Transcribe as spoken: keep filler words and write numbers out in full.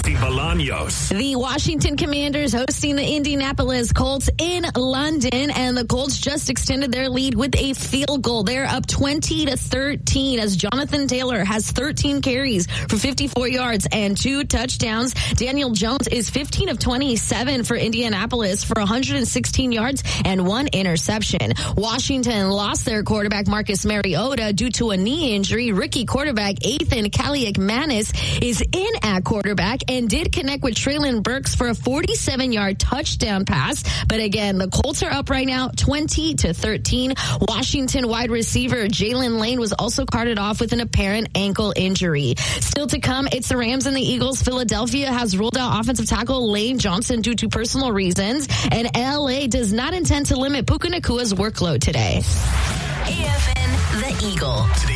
Casey Bolaños. The Washington Commanders hosting the Indianapolis Colts in London, and the Colts just extended their lead with a field goal. They're up twenty to thirteen as Jonathan Taylor has thirteen carries for fifty-four yards and two touchdowns. Daniel Jones is fifteen of twenty-seven for Indianapolis for one hundred sixteen yards and one interception. Washington lost their quarterback Marcus Mariota due to a knee injury. Rookie quarterback Ethan Kaliakmanis is in at quarterback and did connect with Treylon Burks for a forty-seven-yard touchdown pass. But again, the Colts are up right now twenty to thirteen. Washington wide receiver Jalen Lane was also carted off with an apparent ankle injury. Still to come, it's the Rams and the Eagles. Philadelphia has ruled out offensive tackle Lane Johnson due to personal reasons, and L A does not intend to limit Puka Nacua's workload today. A F N, The Eagle. Today